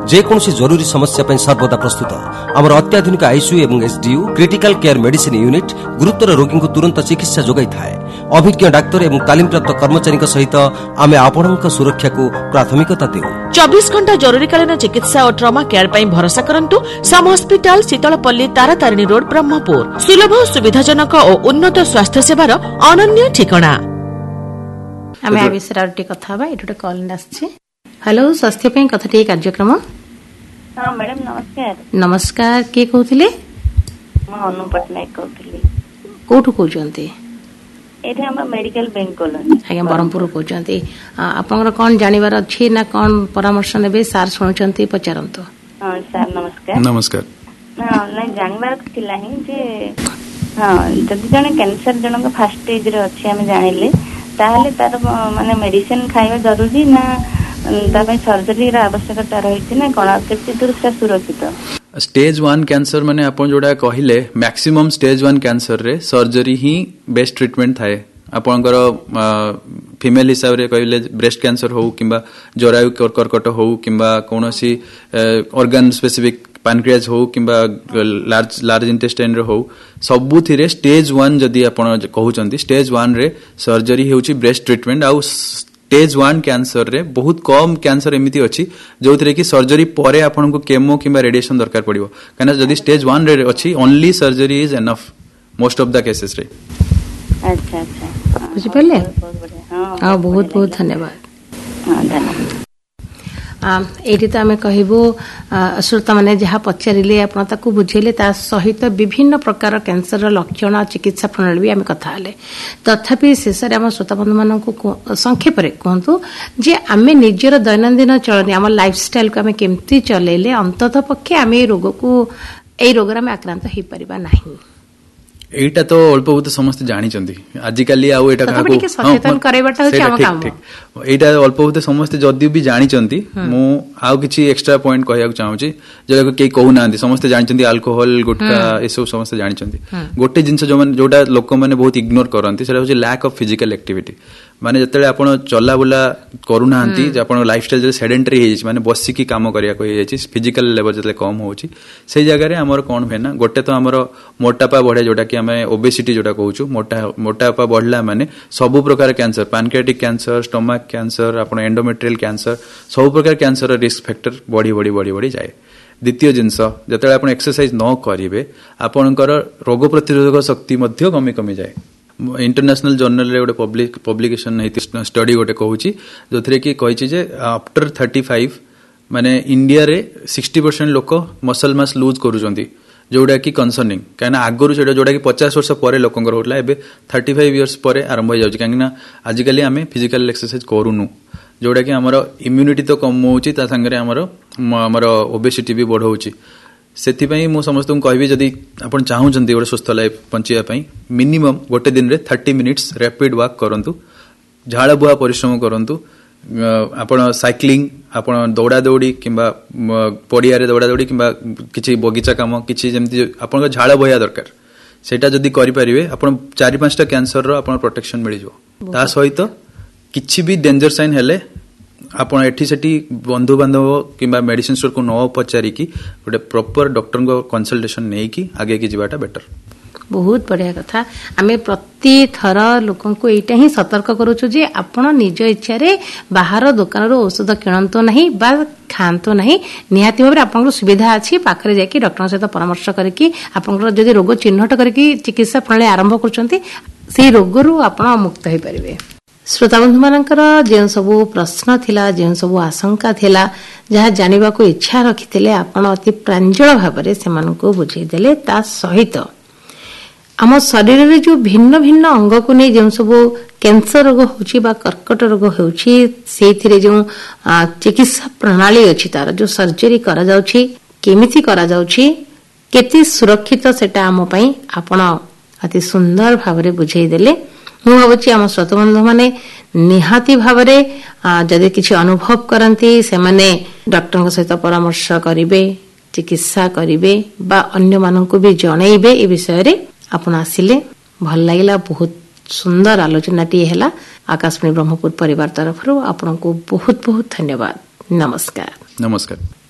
जेकोसी जरूरी समस्या ପାଇଁ ସର୍ବଦା ପ୍ରସ୍ତୁତ ଆମର ଅତ୍ୟାଧୁନିକ ଆଇସିୟୁ ଏବଂ SDU critical care medicine unit ଗୁରୁତର ରୋଗୀଙ୍କୁ ତୁରନ୍ତ ଚିକିତ୍ସା ଯୋଗାଇଥାଏ। ଅଭିଜ୍ଞ ଡାକ୍ତର ଏବଂ ତାଲିମପ୍ରାପ୍ତ କର୍ମଚାରୀଙ୍କ ସହିତ ଆମେ ଆପଣଙ୍କ ସୁରକ୍ଷାକୁ ପ୍ରାଥମିକତା ଦେଉ। 24 ଘଣ୍ଟା ଜରୁରୀକାଳୀନ ଚିକିତ୍ସା ଓ ଟ୍ରମା କେୟାର ପାଇଁ ଭରସା କରନ୍ତୁ ସମ ହସ୍ପିଟାଲ ଶୀତଳପଲ୍ଲୀ ତାରାତାରିଣୀ ରୋଡ ବ୍ରହ୍ମପୁର। ସୁଲଭ ସୁବିଧାଜନକ ଓ ଉନ୍ନତ ସ୍ୱାସ୍ଥ୍ୟ ସେବାର ଅନନ୍ୟ ଠିକଣା। ଆମେ ଏ ବିଷୟରେ ଆଉ ଟିକେ କଥା ହେବା। ଏଠି ଗୋଟେ କଲ୍ ଆସିଛି। हेलो स्वास्थ्य पे कथा टी कार्यक्रम। हाँ मैडम नमस्कार। नमस्कार किए कहते? अनु पटनायक कहती। कौटू कहते? एठे हम मेडिकल बैंक कॉलोनी आज्ञा ब्रह्मपुर कहते। आपनकर कौन जानिबार अछि ना कौन परामर्श नेबे सार सुनुचंती पचारंतो। हां सर नमस्कार। नमस्कार। हां नै जानिबार थिला ही जे हां जदि जने कैंसर जनक फर्स्ट स्टेज रे अछि हम जानिले ताहले तार माने मेडिसिन खाइबा जरूरी ना सर्जरी आवश्यकता रही ना कौन के सुरक्षित? स्टेज 1 कैंसर माने आपण जोड़ा कहले मैक्सिमम स्टेज 1 कैंसर रे सर्जरी ही बेस्ट ट्रीटमेंट थाए। आपणकर फीमेल हिसाब रे कहले ब्रेस्ट कैंसर हो किंबा जरायु कर्कट हो किंबा कोनोसी ऑर्गन स्पेसिफिक पैनक्रियाज हो किंबा लार्ज इंटेस्टाइन रे हो सबुथिरे स्टेज 1 जदी आपण कहउचंती स्टेज 1 रे सर्जरी हेउची बेस्ट ट्रीटमेंट। आउ स्टेज 1 कैंसर रे बहुत कम कैंसर एमिति अछि जोथरे कि सर्जरी परे आपन को केमो किंबा रेडिएशन दरकार पड़िबो काना जदी स्टेज 1 रे अछि only surgery is enough most of the cases रे। अच्छा अच्छा बुझि पले। हां बहुत बहुत धन्यवाद। हां धन्यवाद। एठी तो आमे कहबो श्रोता माने जहा पचारिले आपण ताकू बुझेले ता सहित विभिन्न प्रकार कैंसर लक्षण और चिकित्सा प्रणाली भी आमे कथा हले। तथापि शेष रे हम श्रोता बंधु माननकु संक्षेप रे कहंतु जे आमे निजर दैनंदिन चलनी हम लाइफस्टाइल को आमे केमती चलेले अंततः पक्षे आमे ए रोग रे आमे आक्रांत हे परिबा नाही। एटा तो अल्प बहुत समस्त जानिचंती आजिकाली आउ एटा काको सचेतन करैबाटा होछि हम काम। एटा अल्प बहुत समस्त जदी भी जानिचंती मु आउ किछि एक्स्ट्रा पॉइंट कहया चाहूची जे के कहू नांती समस्त जानिचंती अल्कोहल गुटका ए सब समस्त जानिचंती। गोटे जिंस जोटा लोक माने बहुत इग्नोर करंती सेटा होछि लैक ऑफ फिजिकल एक्टिविटी। माने जतले आपण चला बुला करू नांती जे आपण लाइफस्टाइल जे सेडेंटरी हे माने बसी की काम करिया को हे फिजिकल लेवल जतले कम होछि से जगह रे हमर कोन भेना गोटे तो हमर मोटापा बढ़े जोटा कि हमें ओबेसिटी जोटा कहूछु मोटापा बढ़ला माने सब प्रकार cancer pancreatic cancer stomach cancer आपण एंडोमेट्रियल कैंसर सब प्रकार कैंसर रिस्क फैक्टर बढ़ी बढ़ी बढ़ी बढ़ी जाए। द्वितीय जिंस जतले आपण एक्सरसाइज न करिवे आपणकर रोग प्रतिरोधक शक्ति मध्य कमी कमी जाए। इंटरनेशनल जर्नल रे गोटे पब्लिकेशन है स्टडी गोटे कहूची जोथरे कि कहिछि जे आफ्टर 35 माने इंडिया रे 60% लोक मसल मास लूज करूचंती जोड़ा कि कंसर्निंग कहीं आगुरी जोड़ा कि 50 वर्ष पर लोकंर होता है 35 इयर्स पर आरंभ हो जाए कहीं आजिकल आम फिजिकल एक्सरसाइज करूनु जोड़ा कि आमर इम्यूनिटी तो कम होची ता संगे आमर ओबेसिटी भी बढ़ाऊँगी। से मु समस्त कहबी जदि आपण चाहूचंती गोटे सुस्थ लाइफ बंचिया मिनिमम गोटे दिन रे 30 मिनिट्स रैपिड वॉक करंतु झाड़ बुहा परिश्रम करंतु आपण साइक्लिंग आपण दौड़ा दौड़ी किंबा पड़िया रे दौड़ा दौड़ी किंबा किछि बगीचा काम किछि जेमति आपण झाड़ बहिया दरकार सेटा जदि करि परिबे आपण 4-5टा कैंसर रो आपण प्रोटेक्शन मिल जिवो। ता सहित किछि भी डेंजर साइन हेले आपण एठी सेठी बंधु बांधव किंबा मेडिसिन स्टोर को न पचारि कि गोटे प्रॉपर डॉक्टर को कंसल्टेशन नै कि आगे की जीवाटा बेटर। बहुत बढ़िया कथा। आमे प्रति थर लोकन को एटा ही सतर्क करूछु जे आपण निज इच्छा रे बाहर दुकान रो औषध किणंतो नहीं बा खांतो नहीं निहाती भाबरे आपण सुविधा अछि पाखरे जाकी डॉक्टर सहित परामर्श करके आपण जदि रोग चिन्हट करके चिकित्सा प्रणाली आरंभ करचंती से रोग रु आपण मुक्त होई परिबे। श्रोता बंधु मानकर जे सबु प्रश्न थिला जे सबु आशंका थिला जहा जानिबा को इच्छा रखिथिले आपण अति प्रांजल भाबरे सेमान को बुझेई देले ता सहित आम शरीर रे जो भिन्न भिन्न अंग को नहीं जो सब कैंसर रोग होची बा कर्कट रोग होची सेथिरे जो चिकित्सा प्रणाली अछि तार जो सर्जरी करा जाउछि केमिति करा जाउछि केति सुरक्षित सेटा आम पई आपण अति सुंदर भाबरे बुझेई देले। मु भाबुछि आम श्रोता बंधु माने निहाती भाबरे जदि किछि अनुभव करंती से माने डॉक्टर सहित परामर्श करिवे चिकित्सा करिवे बा अन्य माननकु भी जणैबे ए विषय रे आपण आसिले भल लागिला। बहुत सुंदर आलोचनाटी है आकाशवाणी ब्रह्मपुर परिवार तरफ आपन को बहुत बहुत धन्यवाद। नमस्कार। नमस्कार।